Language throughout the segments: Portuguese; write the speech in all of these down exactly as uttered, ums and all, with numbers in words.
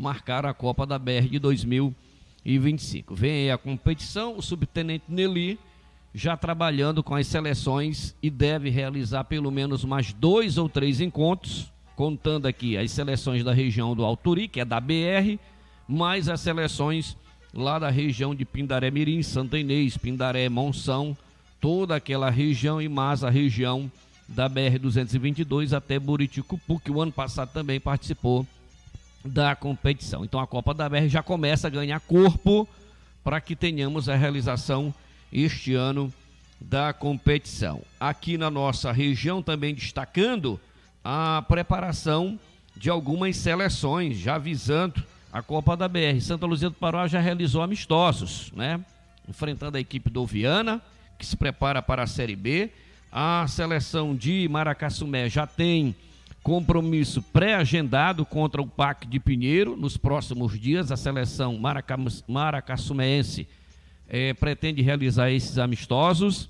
marcar a Copa da B R de dois mil e vinte e cinco. Vem aí a competição, o subtenente Nelly já trabalhando com as seleções e deve realizar pelo menos mais dois ou três encontros, contando aqui as seleções da região do Alturi, que é da B R, mais as seleções lá da região de Pindaré Mirim, Santa Inês, Pindaré, Monção, toda aquela região e mais a região da B R duzentos e vinte e dois até Buriticupu, que o ano passado também participou da competição. Então a Copa da B R já começa a ganhar corpo para que tenhamos a realização este ano da competição. Aqui na nossa região também destacando a preparação de algumas seleções, já visando a Copa da B R. Santa Luzia do Pará já realizou amistosos, né? Enfrentando a equipe do Viana, que se prepara para a Série B. A seleção de Maracassumé já tem compromisso pré-agendado contra o P A C de Pinheiro nos próximos dias. A seleção Maraca, maracassumense é, pretende realizar esses amistosos,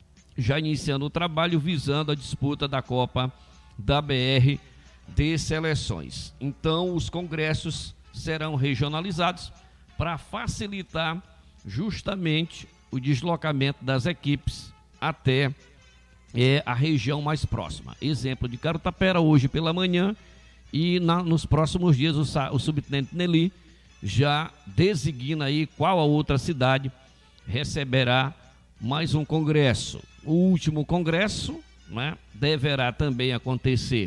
já iniciando o trabalho visando a disputa da Copa da B R de seleções. Então, os congressos serão regionalizados para facilitar justamente o deslocamento das equipes até é, a região mais próxima. Exemplo de Carutapera hoje pela manhã e na, nos próximos dias o, o subtenente Nelly já designa aí qual a outra cidade receberá mais um congresso. O último congresso, né, deverá também acontecer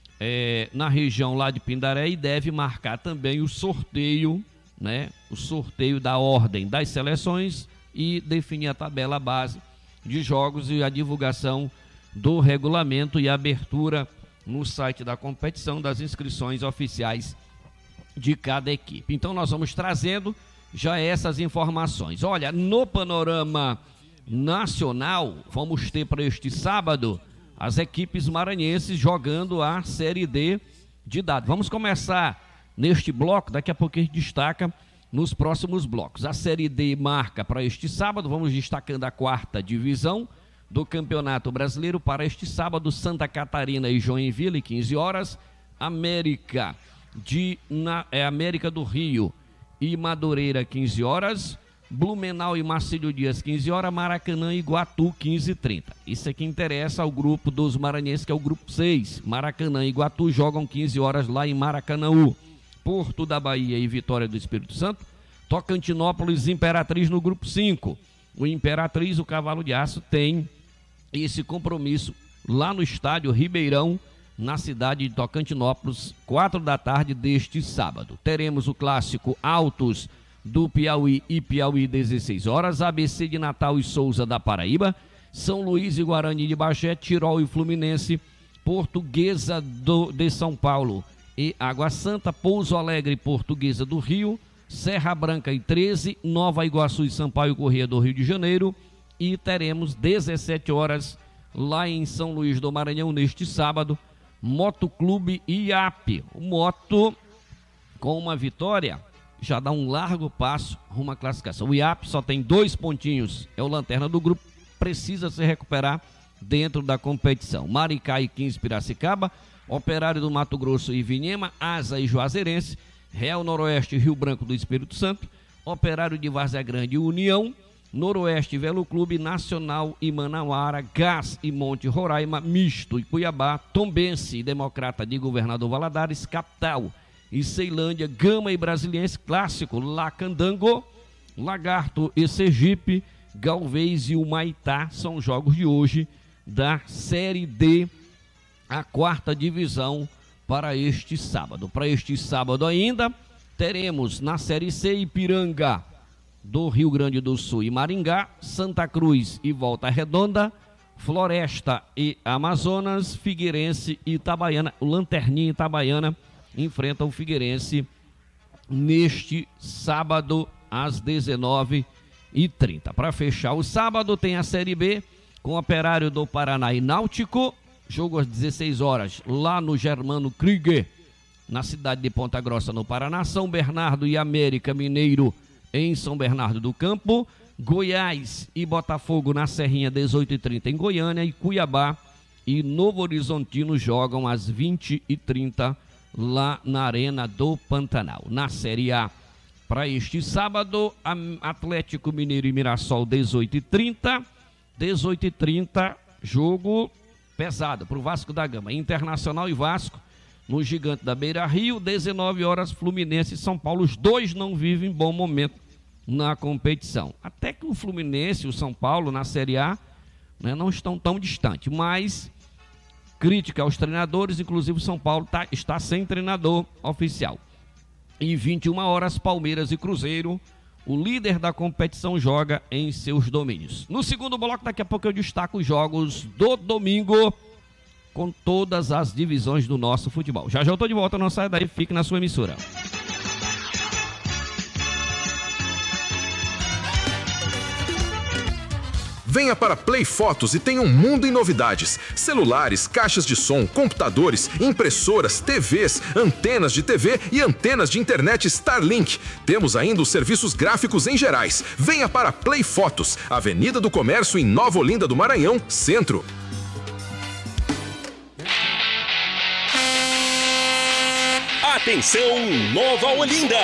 É, na região lá de Pindaré e deve marcar também o sorteio, né, o sorteio da ordem das seleções e definir a tabela base de jogos e a divulgação do regulamento e a abertura no site da competição das inscrições oficiais de cada equipe. Então nós vamos trazendo já essas informações. Olha, no panorama nacional, vamos ter para este sábado as equipes maranhenses jogando a Série D de dados. Vamos começar neste bloco, daqui a pouco a gente destaca nos próximos blocos. A Série D marca para este sábado, vamos destacando a quarta divisão do Campeonato Brasileiro para este sábado, Santa Catarina e Joinville, quinze horas, América, de, na, é, América do Rio e Madureira, quinze horas, Blumenau e Marcílio Dias, quinze horas, Maracanã e Iguatu, quinze e trinta. Isso aqui interessa ao grupo dos maranhenses, que é o grupo seis. Maracanã e Iguatu jogam quinze horas lá em Maracanãú. Porto da Bahia e Vitória do Espírito Santo. Tocantinópolis e Imperatriz no grupo cinco. O Imperatriz, o Cavalo de Aço, tem esse compromisso lá no estádio Ribeirão, na cidade de Tocantinópolis, quatro da tarde deste sábado. Teremos o clássico Altos do Piauí e Piauí, dezesseis horas, A B C de Natal e Souza da Paraíba, São Luís e Guarani de Bagé, Tirol e Fluminense, Portuguesa do, de São Paulo e Água Santa, Pouso Alegre e Portuguesa do Rio, Serra Branca e treze, Nova Iguaçu e Sampaio Corrêa do Rio de Janeiro, e teremos dezessete horas lá em São Luís do Maranhão neste sábado, Motoclube e I A P. O Moto, com uma vitória, já dá um largo passo rumo à classificação. O I A P só tem dois pontinhos, é o lanterna do grupo, precisa se recuperar dentro da competição. Maricá e quinze, Piracicaba, Operário do Mato Grosso e Vinhema, Asa e Juazeirense, Real Noroeste e Rio Branco do Espírito Santo, Operário de Várzea Grande e União, Noroeste Velo Clube, Nacional e Manauara, Gás e Monte Roraima, Misto e Cuiabá, Tombense e Democrata de Governador Valadares, Capital e Ceilândia, Gama e Brasiliense, Clássico, Lacandango, Lagarto e Sergipe, Galvez e Humaitá são jogos de hoje da Série D, a quarta divisão para este sábado. Para este sábado ainda, teremos na Série C Ipiranga do Rio Grande do Sul e Maringá, Santa Cruz e Volta Redonda, Floresta e Amazonas, Figueirense e Itabaiana, o Lanterninha e Itabaiana enfrenta o Figueirense neste sábado às dezenove e trinta. Para fechar o sábado tem a Série B com Operário do Paraná e Náutico, jogo às dezesseis horas lá no Germano Krieger, na cidade de Ponta Grossa, no Paraná. São Bernardo e América Mineiro em São Bernardo do Campo, Goiás e Botafogo na Serrinha, dezoito e trinta em Goiânia, e Cuiabá e Novo Horizontino jogam às vinte e trinta lá na Arena do Pantanal. Na Série A, para este sábado, Atlético Mineiro e Mirassol, dezoito e trinta. dezoito e trinta, jogo pesado para o Vasco da Gama. Internacional e Vasco, no Gigante da Beira-Rio, dezenove horas, Fluminense e São Paulo. Os dois não vivem bom momento na competição. Até que o Fluminense e o São Paulo, na Série A, né, não estão tão distantes, mas crítica aos treinadores, inclusive o São Paulo tá, está sem treinador oficial. Em vinte e uma horas, Palmeiras e Cruzeiro, o líder da competição, joga em seus domínios. No segundo bloco, daqui a pouco eu destaco os jogos do domingo com todas as divisões do nosso futebol. Já já eu estou de volta, não saia daí, fique na sua emissora. Venha para Play Fotos e tenha um mundo em novidades. Celulares, caixas de som, computadores, impressoras, T Vs, antenas de T V e antenas de internet Starlink. Temos ainda os serviços gráficos em gerais. Venha para Play Fotos, Avenida do Comércio em Nova Olinda do Maranhão, Centro. Atenção, Nova Olinda!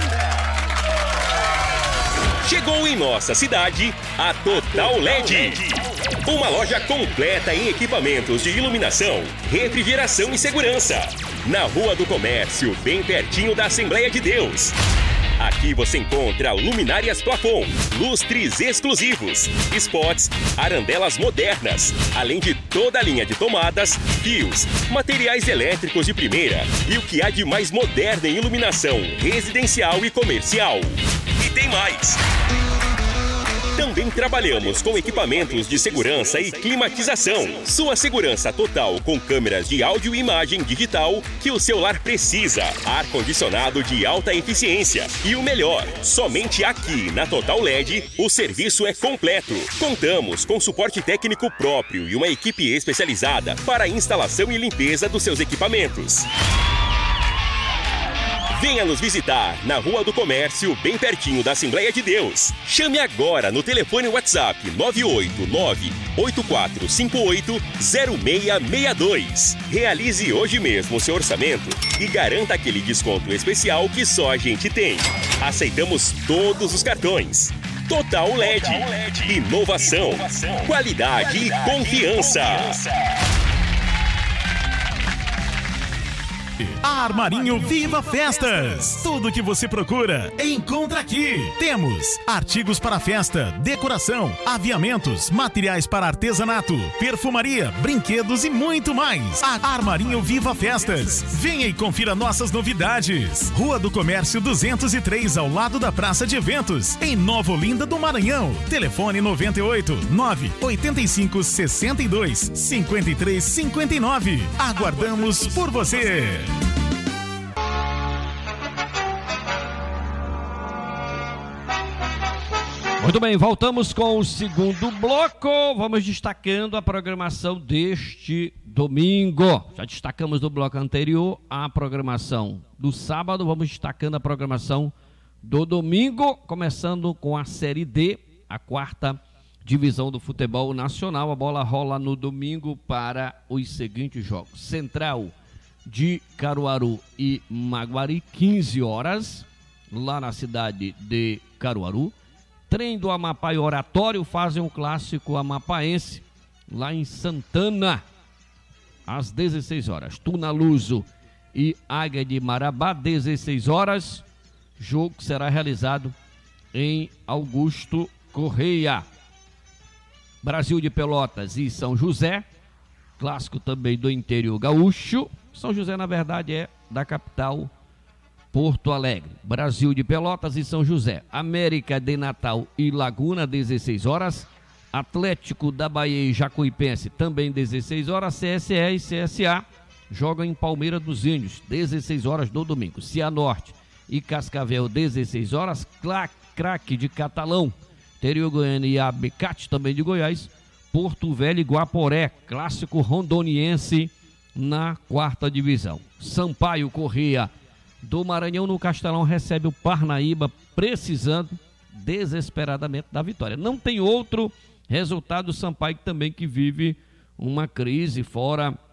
Chegou em nossa cidade a Total L E D. Uma loja completa em equipamentos de iluminação, refrigeração e segurança. Na Rua do Comércio, bem pertinho da Assembleia de Deus. Aqui você encontra luminárias plafon, lustres exclusivos, spots, arandelas modernas, além de toda a linha de tomadas, fios, materiais elétricos de primeira e o que há de mais moderno em iluminação residencial e comercial. E tem mais! Também trabalhamos com equipamentos de segurança e climatização. Sua segurança total com câmeras de áudio e imagem digital que o seu lar precisa. Ar-condicionado de alta eficiência. E o melhor, somente aqui na Total L E D o serviço é completo. Contamos com suporte técnico próprio e uma equipe especializada para a instalação e limpeza dos seus equipamentos. Venha nos visitar na Rua do Comércio, bem pertinho da Assembleia de Deus. Chame agora no telefone WhatsApp nove oito nove, oito quatro cinco oito, zero seis seis dois. Realize hoje mesmo o seu orçamento e garanta aquele desconto especial que só a gente tem. Aceitamos todos os cartões. Total L E D. Inovação, qualidade e confiança. Armarinho Viva Festas. Tudo que você procura, encontra aqui. Temos artigos para festa, decoração, aviamentos, materiais para artesanato, perfumaria, brinquedos e muito mais. Armarinho Viva Festas. Venha e confira nossas novidades. Rua do Comércio duzentos e três, ao lado da Praça de Eventos, em Nova Olinda do Maranhão. Telefone noventa e oito, nove oito cinco, seis dois, cinco três cinco nove. Aguardamos por você. Muito bem, voltamos com o segundo bloco. Vamos destacando a programação deste domingo. Já destacamos do bloco anterior a programação do sábado. Vamos destacando a programação do domingo, começando com a Série D, a quarta divisão do futebol nacional. A bola rola no domingo para os seguintes jogos: Central de Caruaru e Maguari, quinze horas, lá na cidade de Caruaru. Trem do Amapá e Oratório fazem o clássico amapaense lá em Santana, às dezesseis horas. Tunaluso e Águia de Marabá, dezesseis horas. Jogo que será realizado em Augusto Correia. Brasil de Pelotas e São José, clássico também do interior gaúcho. São José, na verdade, é da capital Porto Alegre. Brasil de Pelotas e São José. América de Natal e Laguna, dezesseis horas. Atlético da Bahia e Jacuipense, também dezesseis horas. C S E e C S A jogam em Palmeira dos Índios, dezesseis horas do domingo. Cianorte e Cascavel, dezesseis horas. Craque de Catalão, interior Goiânia e Abicate, também de Goiás. Porto Velho e Guaporé, clássico rondoniense na quarta divisão. Sampaio Corrêa do Maranhão, no Castelão, recebe o Parnaíba, precisando desesperadamente da vitória. Não tem outro resultado. O Sampaio também, que vive uma crise fora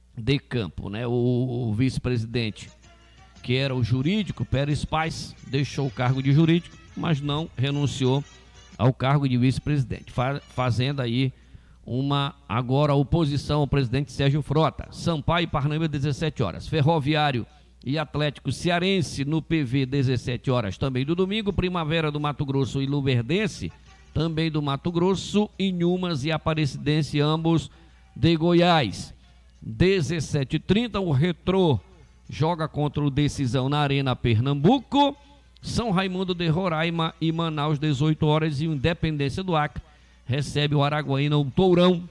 de campo, né? O, o vice-presidente, que era o jurídico, Pérez Paz, deixou o cargo de jurídico, mas não renunciou ao cargo de vice-presidente, fa- fazendo aí uma, agora, oposição ao presidente Sérgio Frota. Sampaio e Parnaíba, dezessete horas. Ferroviário e Atlético Cearense no P V, dezessete horas também do domingo. Primavera do Mato Grosso e Luverdense, também do Mato Grosso. Inhumas e Aparecidense, ambos de Goiás. dezessete e trinta, o Retrô joga contra o Decisão na Arena Pernambuco. São Raimundo de Roraima e Manaus, dezoito horas. E o Independência do Acre recebe o Araguaína, o Tourão,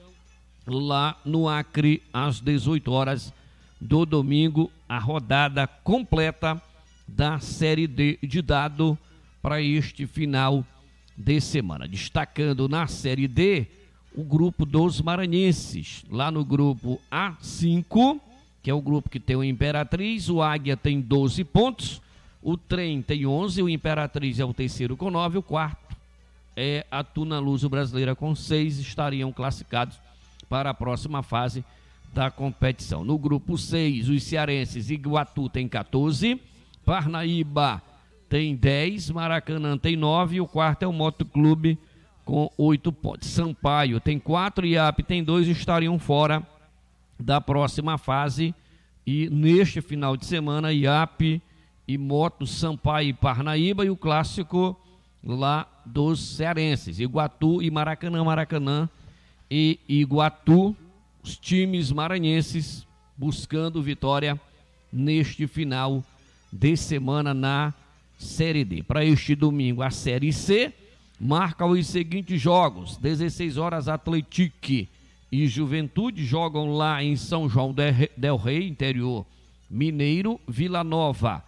lá no Acre, às dezoito horas do domingo. A rodada completa da Série D de dado para este final de semana. Destacando na Série D o grupo dos maranhenses. Lá no grupo A cinco, que é o grupo que tem o Imperatriz, o Águia tem doze pontos, o Trem tem onze, o Imperatriz é o terceiro com nove, o quarto é a Tuna Luso Brasileira com seis, estariam classificados para a próxima fase da competição. No grupo seis, os cearenses, Iguatu tem catorze, Parnaíba tem dez, Maracanã tem nove, e o quarto é o Motoclube com oito pontos. Sampaio tem quatro, Iap tem dois, estariam fora da próxima fase. E neste final de semana, Iap e Moto, Sampaio e Parnaíba, e o clássico lá dos cearenses, Iguatu e Maracanã, Maracanã e Iguatu, os times maranhenses buscando vitória neste final de semana na Série D. Para este domingo, a Série C marca os seguintes jogos: dezesseis horas, Atlético e Juventude jogam lá em São João del Rei, interior mineiro. Vila Nova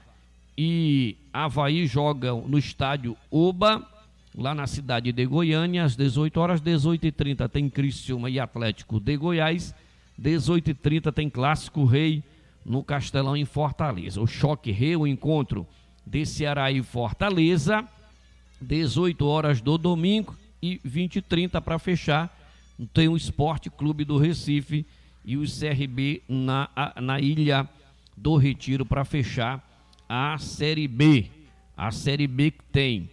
e Avaí jogam no estádio Oba, lá na cidade de Goiânia, às dezoito horas. Dezoito e trinta tem Criciúma e Atlético de Goiás. Dezoito e trinta tem Clássico Rei no Castelão, em Fortaleza. O Choque Rei, o encontro de Ceará e Fortaleza, dezoito horas do domingo. E vinte e trinta para fechar, tem o Esporte Clube do Recife e o C R B na, na Ilha do Retiro para fechar a Série B. A Série B que tem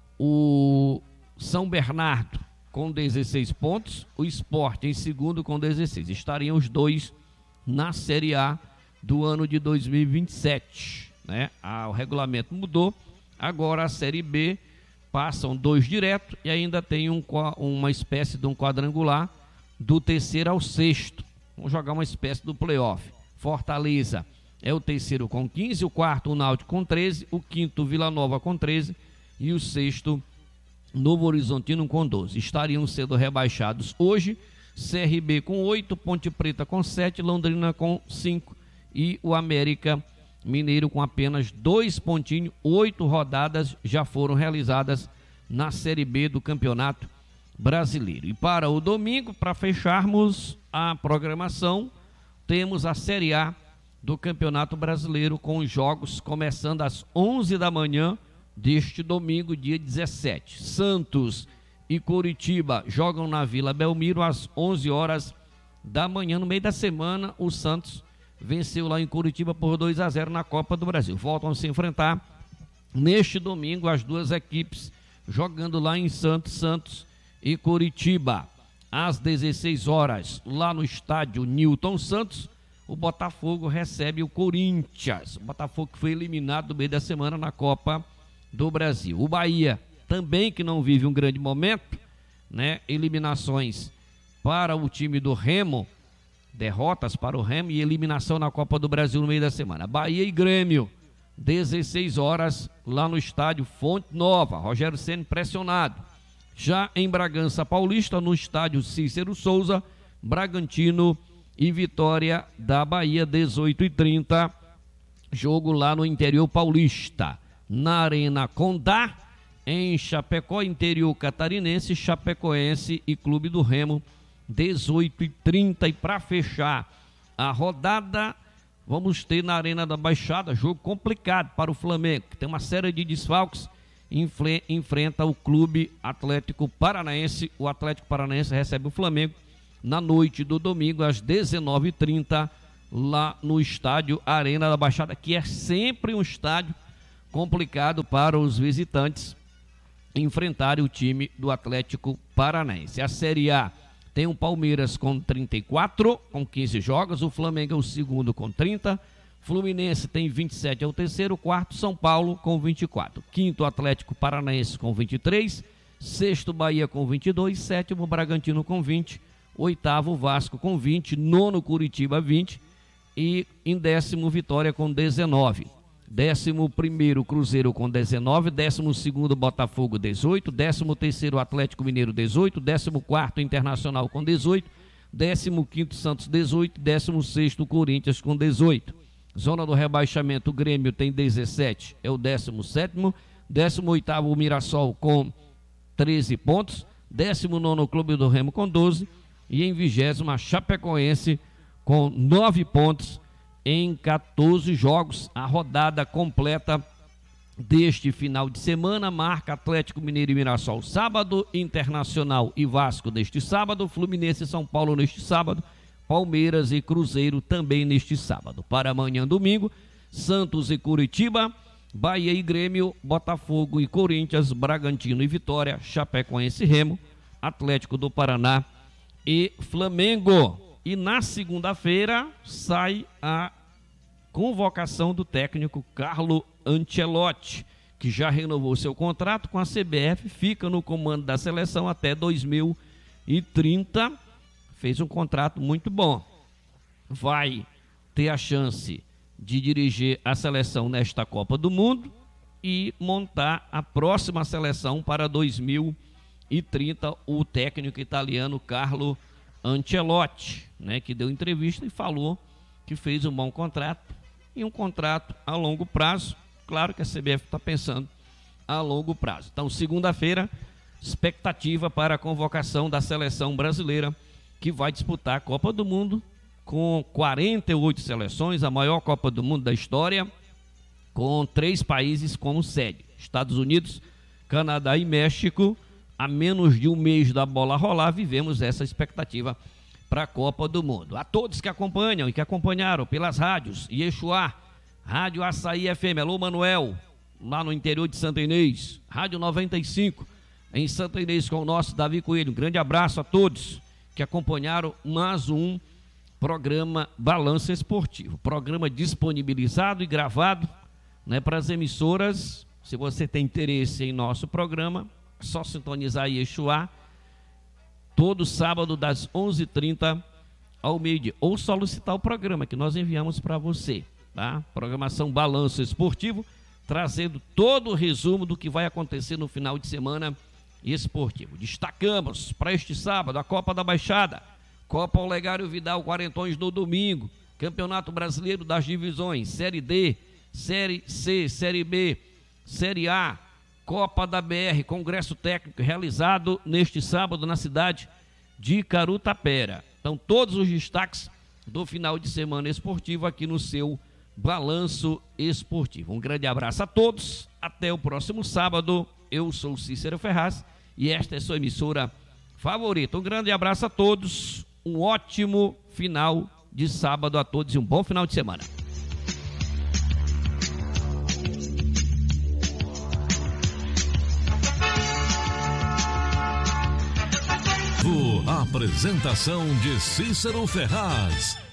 o São Bernardo com dezesseis pontos, o Sport em segundo com dezesseis. Estariam os dois na Série A do ano de dois mil e vinte e sete, né? Ah, o regulamento mudou, agora a Série B passam dois direto e ainda tem um, uma espécie de um quadrangular do terceiro ao sexto. Vamos jogar uma espécie do playoff. Fortaleza é o terceiro com quinze, o quarto o Náutico com treze, o quinto Vila Nova com treze e o sexto Novo Horizontino com doze. Estariam sendo rebaixados hoje C R B com oito, Ponte Preta com sete, Londrina com cinco e o América Mineiro com apenas dois pontinhos. Oito rodadas já foram realizadas na Série B do Campeonato Brasileiro. E para o domingo, para fecharmos a programação, temos a Série A do Campeonato Brasileiro, com os jogos começando às onze da manhã deste domingo, dia dezessete. Santos e Coritiba jogam na Vila Belmiro às onze horas da manhã. No meio da semana, o Santos venceu lá em Coritiba por dois a zero na Copa do Brasil. Voltam a se enfrentar neste domingo as duas equipes jogando lá em Santos, Santos e Coritiba. Às dezesseis horas, lá no estádio Newton Santos, o Botafogo recebe o Corinthians. O Botafogo que foi eliminado no meio da semana na Copa do Brasil. O Bahia também, que não vive um grande momento, né? Eliminações para o time do Remo, derrotas para o Remo e eliminação na Copa do Brasil no meio da semana. Bahia e Grêmio, dezesseis horas, lá no estádio Fonte Nova. Rogério Ceni pressionado. Já em Bragança Paulista, no estádio Cícero Souza, Bragantino e Vitória da Bahia, dezoito e trinta, jogo lá no interior paulista. Na Arena Condá, em Chapecó, interior catarinense, Chapecoense e Clube do Remo, dezoito e trinta. E para fechar a rodada, vamos ter na Arena da Baixada, jogo complicado para o Flamengo, que tem uma série de desfalques, enfrenta o Clube Atlético Paranaense. O Atlético Paranaense recebe o Flamengo na noite do domingo, às dezenove e trinta, lá no estádio Arena da Baixada, que é sempre um estádio complicado para os visitantes enfrentarem o time do Atlético Paranaense. A Série A tem o Palmeiras com trinta e quatro, com quinze jogos, o Flamengo é o segundo com trinta, Fluminense tem vinte e sete, é o terceiro, quarto São Paulo com vinte e quatro, quinto Atlético Paranaense com vinte e três, sexto Bahia com vinte e dois, sétimo Bragantino com vinte, oitavo Vasco com vinte, nono Curitiba vinte e em décimo Vitória com dezenove. Décimo primeiro Cruzeiro com dezenove, décimo segundo Botafogo dezoito, décimo terceiro Atlético Mineiro dezoito, décimo quarto Internacional com dezoito, décimo quinto Santos dezoito, décimo sexto Corinthians com dezoito. Zona do rebaixamento, o Grêmio tem dezessete, é o décimo sétimo, décimo oitavo Mirassol com treze pontos, décimo nono Clube do Remo com doze e em vigésimo a Chapecoense com nove pontos em quatorze jogos. A rodada completa deste final de semana marca Atlético Mineiro e Mirassol sábado, Internacional e Vasco neste sábado, Fluminense e São Paulo neste sábado, Palmeiras e Cruzeiro também neste sábado. Para amanhã domingo, Santos e Curitiba, Bahia e Grêmio, Botafogo e Corinthians, Bragantino e Vitória, Chapecoense e Remo, Atlético do Paraná e Flamengo. E na segunda-feira sai a convocação do técnico Carlo Ancelotti, que já renovou seu contrato com a C B F, fica no comando da seleção até dois mil e trinta, fez um contrato muito bom. Vai ter a chance de dirigir a seleção nesta Copa do Mundo e montar a próxima seleção para dois mil e trinta, o técnico italiano Carlo Ancelotti, né, que deu entrevista e falou que fez um bom contrato e um contrato a longo prazo. Claro que a C B F está pensando a longo prazo. Então, segunda-feira, expectativa para a convocação da seleção brasileira, que vai disputar a Copa do Mundo com quarenta e oito seleções, a maior Copa do Mundo da história, com três países como sede: Estados Unidos, Canadá e México. A menos de um mês da bola rolar, vivemos essa expectativa para a Copa do Mundo. A todos que acompanham e que acompanharam pelas rádios, Iexuá, Rádio Açaí F M, alô Manuel, lá no interior de Santa Inês, Rádio noventa e cinco, em Santa Inês com o nosso Davi Coelho. Um grande abraço a todos que acompanharam mais um programa Balanço Esportivo. Programa disponibilizado e gravado, né, para as emissoras. Se você tem interesse em nosso programa, é só sintonizar Iexuá todo sábado das onze e trinta ao meio-dia, ou solicitar o programa que nós enviamos para você, tá? Programação Balanço Esportivo, trazendo todo o resumo do que vai acontecer no final de semana esportivo. Destacamos para este sábado a Copa da Baixada, Copa Olegário Vidal Quarentões no domingo, Campeonato Brasileiro das Divisões, Série D, Série C, Série B, Série A, Copa da B R, Congresso Técnico realizado neste sábado na cidade de Carutapera. Então, todos os destaques do final de semana esportivo aqui no seu Balanço Esportivo. Um grande abraço a todos, até o próximo sábado. Eu sou Cícero Ferraz e esta é sua emissora favorita. Um grande abraço a todos, um ótimo final de sábado a todos e um bom final de semana. Apresentação de Cícero Ferraz.